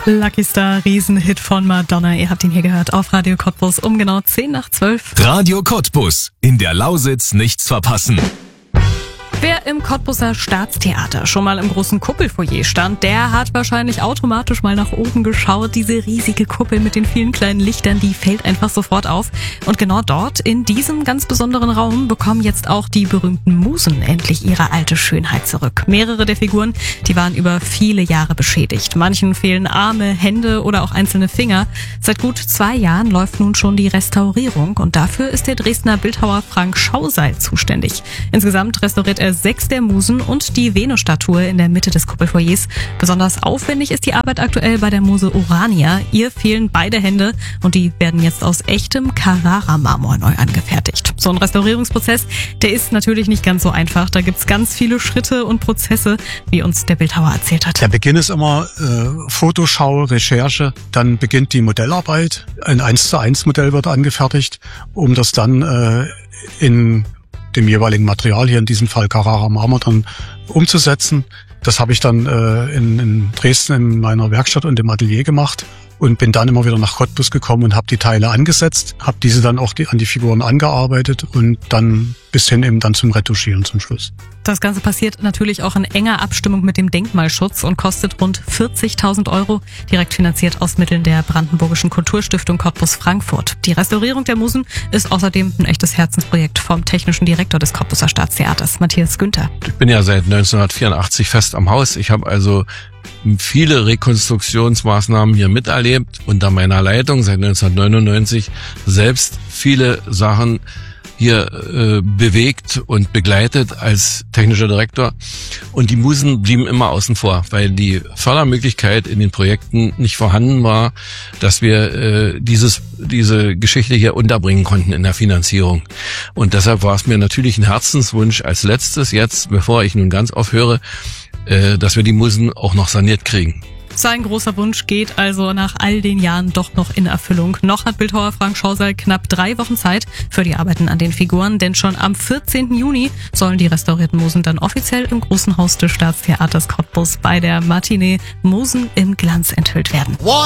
Lucky Star, Riesenhit von Madonna. Ihr habt ihn hier gehört auf Radio Cottbus um genau 10:10. Radio Cottbus. In der Lausitz nichts verpassen. Wer im Cottbuser Staatstheater schon mal im großen Kuppelfoyer stand, der hat wahrscheinlich automatisch mal nach oben geschaut. Diese riesige Kuppel mit den vielen kleinen Lichtern, die fällt einfach sofort auf. Und genau dort, in diesem ganz besonderen Raum, bekommen jetzt auch die berühmten Musen endlich ihre alte Schönheit zurück. Mehrere der Figuren, die waren über viele Jahre beschädigt. Manchen fehlen Arme, Hände oder auch einzelne Finger. Seit gut 2 Jahren läuft nun schon die Restaurierung und dafür ist der Dresdner Bildhauer Frank Schauseil zuständig. Insgesamt restauriert er 6 der Musen und die Venusstatue in der Mitte des Kuppelfoyers. Besonders aufwendig ist die Arbeit aktuell bei der Muse Urania. Ihr fehlen beide Hände und die werden jetzt aus echtem Carrara-Marmor neu angefertigt. So ein Restaurierungsprozess, der ist natürlich nicht ganz so einfach. Da gibt's ganz viele Schritte und Prozesse, wie uns der Bildhauer erzählt hat. Der Beginn ist immer Fotoschau, Recherche, dann beginnt die Modellarbeit. Ein 1:1 Modell wird angefertigt, um das dann in dem jeweiligen Material, hier in diesem Fall Carrara Marmor, dann umzusetzen. Das habe ich dann in Dresden in meiner Werkstatt und im Atelier gemacht und bin dann immer wieder nach Cottbus gekommen und habe die Teile angesetzt, habe diese dann auch an die Figuren angearbeitet und dann bis hin eben dann zum Retuschieren zum Schluss. Das Ganze passiert natürlich auch in enger Abstimmung mit dem Denkmalschutz und kostet rund 40.000 €, direkt finanziert aus Mitteln der Brandenburgischen Kulturstiftung Cottbus-Frankfurt. Die Restaurierung der Musen ist außerdem ein echtes Herzensprojekt vom technischen Direktor des Cottbuser Staatstheaters, Matthias Günther. Ich bin ja seit 1984 fest am Haus. Ich habe also viele Rekonstruktionsmaßnahmen hier miterlebt, unter meiner Leitung seit 1999 selbst viele Sachen hier bewegt und begleitet als technischer Direktor. Und die Musen blieben immer außen vor, weil die Fördermöglichkeit in den Projekten nicht vorhanden war, dass wir diese Geschichte hier unterbringen konnten in der Finanzierung. Und deshalb war es mir natürlich ein Herzenswunsch als letztes jetzt, bevor ich nun ganz aufhöre, dass wir die Musen auch noch saniert kriegen. Sein großer Wunsch geht also nach all den Jahren doch noch in Erfüllung. Noch hat Bildhauer Frank Schauseil knapp 3 Wochen Zeit für die Arbeiten an den Figuren, denn schon am 14. Juni sollen die restaurierten Musen dann offiziell im großen Haus des Staatstheaters Cottbus bei der Matinee Musen im Glanz enthüllt werden.